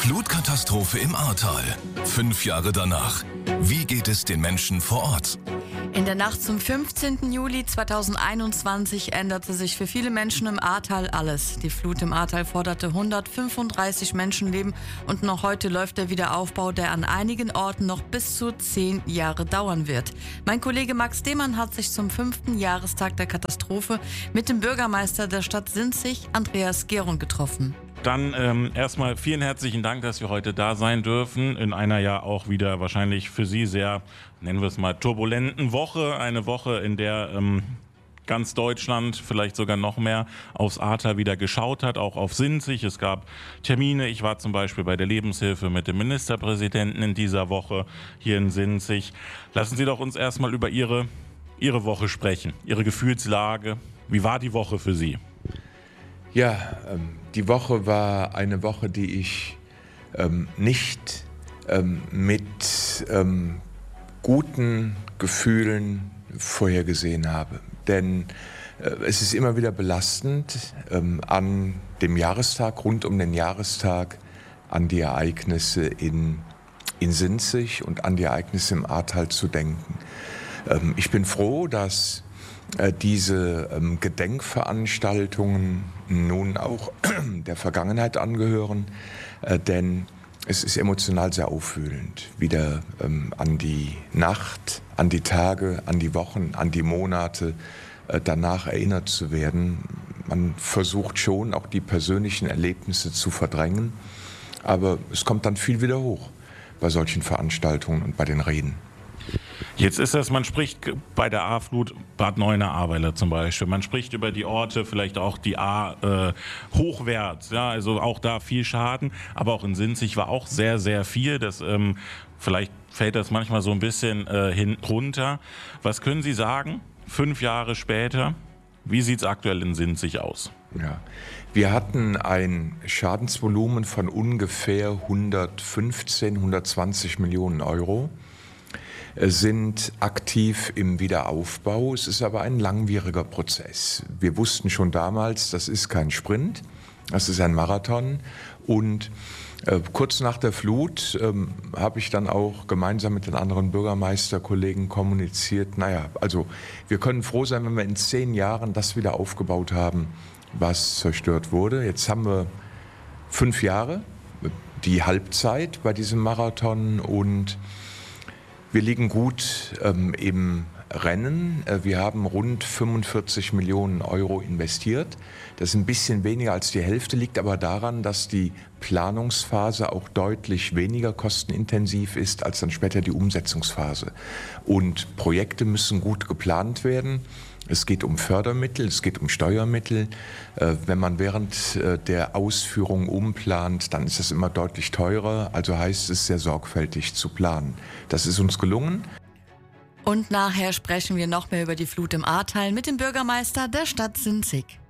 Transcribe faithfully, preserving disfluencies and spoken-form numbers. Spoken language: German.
Flutkatastrophe im Ahrtal. Fünf Jahre danach. Wie geht es den Menschen vor Ort? In der Nacht zum fünfzehnten Juli zweitausendeinundzwanzig änderte sich für viele Menschen im Ahrtal alles. Die Flut im Ahrtal forderte hundertfünfunddreißig Menschenleben und noch heute läuft der Wiederaufbau, der an einigen Orten noch bis zu zehn Jahre dauern wird. Mein Kollege Max Demann hat sich zum fünften Jahrestag der Katastrophe mit dem Bürgermeister der Stadt Sinzig, Andreas Gerund, getroffen. Dann ähm, erstmal vielen herzlichen Dank, dass wir heute da sein dürfen, in einer ja auch wieder wahrscheinlich für Sie sehr, nennen wir es mal, turbulenten Woche. Eine Woche, in der ähm, ganz Deutschland, vielleicht sogar noch mehr, aufs Ahrtal wieder geschaut hat, auch auf Sinzig. Es gab Termine, ich war zum Beispiel bei der Lebenshilfe mit dem Ministerpräsidenten in dieser Woche hier in Sinzig. Lassen Sie doch uns erstmal über Ihre, Ihre Woche sprechen, Ihre Gefühlslage. Wie war die Woche für Sie? Ja, ähm, die Woche war eine Woche, die ich ähm, nicht ähm, mit ähm, guten Gefühlen vorhergesehen habe. Denn äh, es ist immer wieder belastend, ähm, an dem Jahrestag, rund um den Jahrestag, an die Ereignisse in, in Sinzig und an die Ereignisse im Ahrtal zu denken. Ähm, ich bin froh, dass diese ähm, Gedenkveranstaltungen nun auch der Vergangenheit angehören, äh, denn es ist emotional sehr aufwühlend, wieder ähm, an die Nacht, an die Tage, an die Wochen, an die Monate äh, danach erinnert zu werden. Man versucht schon, auch die persönlichen Erlebnisse zu verdrängen, aber es kommt dann viel wieder hoch bei solchen Veranstaltungen und bei den Reden. Jetzt ist das, man spricht bei der Ahrflut, Bad Neuenahr-Ahrweiler zum Beispiel, man spricht über die Orte, vielleicht auch die Ahr äh, hochwärts, ja, also auch da viel Schaden, aber auch in Sinzig war auch sehr, sehr viel, das, ähm, vielleicht fällt das manchmal so ein bisschen äh, hin, runter. Was können Sie sagen, fünf Jahre später, wie sieht es aktuell in Sinzig aus? Ja, wir hatten ein Schadensvolumen von ungefähr hundertfünfzehn, hundertzwanzig Millionen Euro. Sind aktiv im Wiederaufbau. Es ist aber ein langwieriger Prozess. Wir wussten schon damals, das ist kein Sprint, das ist ein Marathon. Und äh, kurz nach der Flut ähm, habe ich dann auch gemeinsam mit den anderen Bürgermeisterkollegen kommuniziert, naja, also wir können froh sein, wenn wir in zehn Jahren das wieder aufgebaut haben, was zerstört wurde. Jetzt haben wir fünf Jahre, die Halbzeit bei diesem Marathon, und wir liegen gut ähm, im Rennen. Wir haben rund fünfundvierzig Millionen Euro investiert. Das ist ein bisschen weniger als die Hälfte, liegt aber daran, dass die Planungsphase auch deutlich weniger kostenintensiv ist als dann später die Umsetzungsphase. Und Projekte müssen gut geplant werden. Es geht um Fördermittel, es geht um Steuermittel. Wenn man während der Ausführung umplant, dann ist es immer deutlich teurer. Also heißt es, sehr sorgfältig zu planen. Das ist uns gelungen. Und nachher sprechen wir noch mehr über die Flut im Ahrtal mit dem Bürgermeister der Stadt Sinzig.